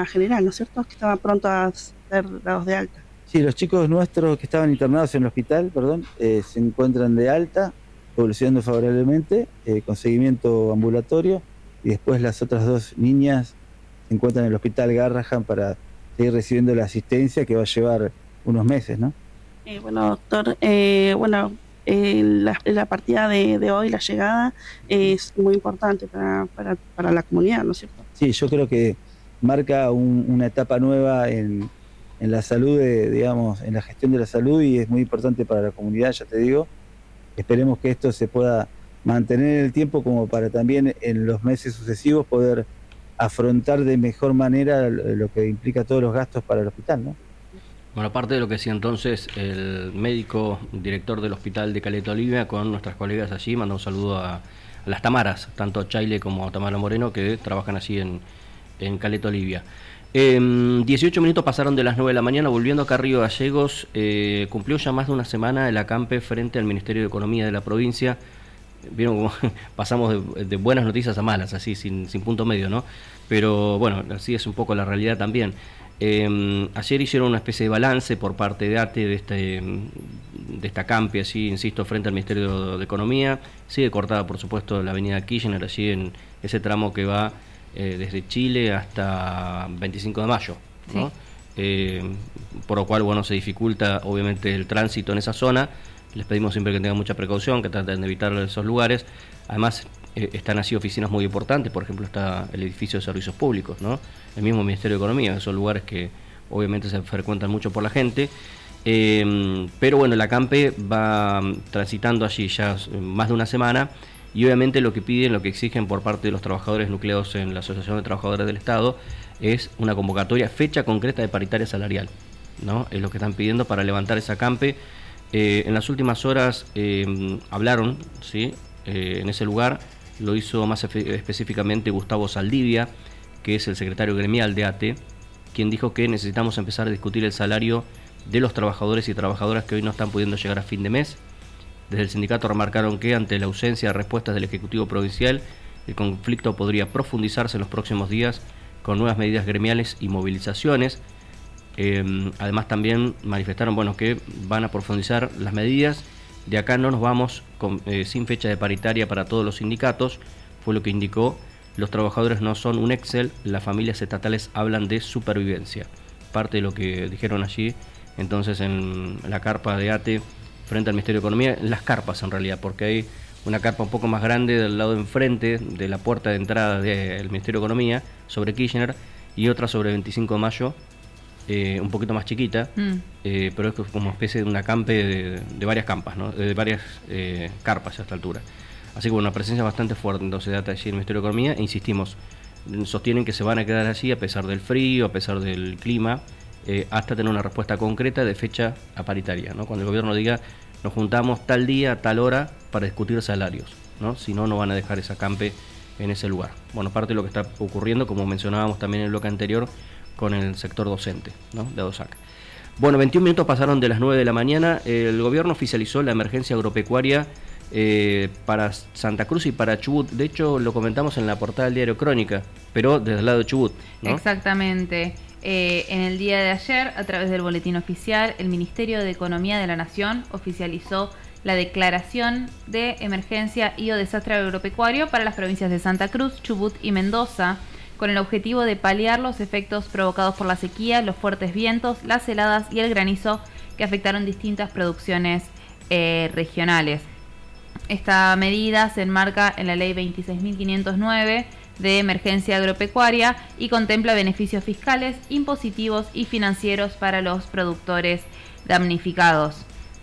medicina general, ¿no es cierto? Que estaban pronto a ser dados de alta. Sí, los chicos nuestros que estaban internados en el hospital, perdón, se encuentran de alta, evolucionando favorablemente, con seguimiento ambulatorio, y después las otras dos niñas se encuentran en el hospital Garrahan para seguir recibiendo la asistencia que va a llevar unos meses, ¿no? Bueno, doctor, la partida de hoy, la llegada, es muy importante para la comunidad, ¿no es cierto? Sí, yo creo que marca una etapa nueva en la salud, digamos, en la gestión de la salud, y es muy importante para la comunidad, ya te digo. Esperemos que esto se pueda mantener en el tiempo como para también en los meses sucesivos poder afrontar de mejor manera lo que implica todos los gastos para el hospital, ¿no? Bueno, aparte de lo que decía entonces el médico director del hospital de Caleta Olivia, con nuestras colegas allí, manda un saludo a las Tamaras, tanto a Chaile como a Tamara Moreno, que trabajan allí en Caleta Olivia. 18 minutos pasaron de las 9 de la mañana, volviendo acá a Río Gallegos, cumplió ya más de una semana el acampe frente al Ministerio de Economía de la provincia. Vieron cómo pasamos de buenas noticias a malas, así, sin punto medio, ¿no? Pero bueno, así es un poco la realidad también. Ayer hicieron una especie de balance por parte de ATE de esta acampe, así, insisto, frente al Ministerio de Economía. Sigue cortada, por supuesto, la avenida Kirchner, allí en ese tramo que va desde Chile hasta 25 de mayo, ¿no? Sí. Por lo cual, bueno, se dificulta obviamente el tránsito en esa zona. Les pedimos siempre que tengan mucha precaución, que traten de evitar esos lugares. Además, están así oficinas muy importantes, por ejemplo está el edificio de servicios públicos, ¿no? El mismo Ministerio de Economía, esos lugares que obviamente se frecuentan mucho por la gente. Pero bueno, el acampe va transitando allí ya más de una semana, y obviamente lo que piden, lo que exigen por parte de los trabajadores nucleados en la Asociación de Trabajadores del Estado es una convocatoria, fecha concreta de paritaria salarial, ¿no? Es lo que están pidiendo para levantar ese acampe. En las últimas horas hablaron, ¿sí? En ese lugar. Lo hizo más específicamente Gustavo Saldivia, que es el secretario gremial de ATE, quien dijo que necesitamos empezar a discutir el salario de los trabajadores y trabajadoras que hoy no están pudiendo llegar a fin de mes. Desde el sindicato remarcaron que ante la ausencia de respuestas del Ejecutivo Provincial, el conflicto podría profundizarse en los próximos días con nuevas medidas gremiales y movilizaciones. Además también manifestaron, bueno, que van a profundizar las medidas. De acá no nos vamos sin fecha de paritaria para todos los sindicatos, fue lo que indicó. Los trabajadores no son un Excel, las familias estatales hablan de supervivencia. Parte de lo que dijeron allí, entonces, en la carpa de ATE frente al Ministerio de Economía, en las carpas en realidad, porque hay una carpa un poco más grande del lado de enfrente de la puerta de entrada del Ministerio de Economía, sobre Kirchner, y otra sobre 25 de mayo, un poquito más chiquita, pero es como especie de un acampe de varias campas, ¿no? De varias carpas a esta altura. Así que bueno, una presencia bastante fuerte entonces de ATE allí en el Ministerio de Economía. Insistimos, sostienen que se van a quedar allí a pesar del frío, a pesar del clima, hasta tener una respuesta concreta de fecha a paritaria, ¿no? Cuando el gobierno diga, nos juntamos tal día, tal hora para discutir salarios, ¿no? Si no, no van a dejar ese acampe en ese lugar. Bueno, parte de lo que está ocurriendo, como mencionábamos también en el bloque anterior, con el sector docente, ¿no? De ADOSAC. Bueno, 21 minutos pasaron de las 9 de la mañana. El gobierno oficializó la emergencia agropecuaria para Santa Cruz y para Chubut. De hecho, lo comentamos en la portada del diario Crónica, pero desde el lado de Chubut, ¿no? Exactamente. En el día de ayer, a través del boletín oficial, el Ministerio de Economía de la Nación oficializó la declaración de emergencia y o desastre agropecuario para las provincias de Santa Cruz, Chubut y Mendoza, con el objetivo de paliar los efectos provocados por la sequía, los fuertes vientos, las heladas y el granizo que afectaron distintas producciones regionales. Esta medida se enmarca en la Ley 26.509 de Emergencia Agropecuaria y contempla beneficios fiscales, impositivos y financieros para los productores damnificados.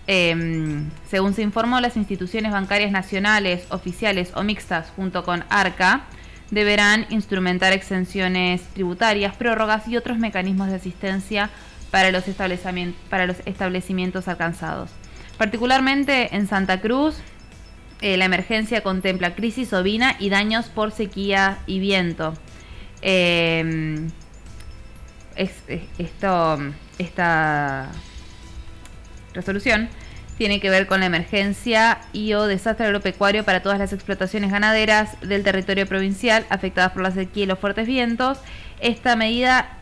Según se informó, las instituciones bancarias nacionales, oficiales o mixtas, junto con ARCA, deberán instrumentar exenciones tributarias, prórrogas y otros mecanismos de asistencia para los establecimientos alcanzados. Particularmente en Santa Cruz, la emergencia contempla crisis ovina y daños por sequía y viento. Esta resolución tiene que ver con la emergencia y o desastre agropecuario para todas las explotaciones ganaderas del territorio provincial afectadas por la sequía y los fuertes vientos. Esta medida